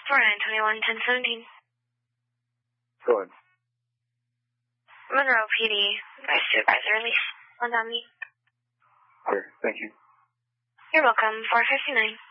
4-9-21-1017. Go ahead. Monroe PD, Vice Supervisor Release. On me. Clear. Thank you. You're welcome. 459.